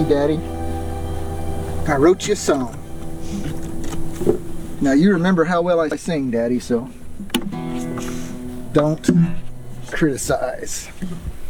Hey, Daddy, I wrote you a song. Now you remember how well I sing, Daddy, so don't criticize.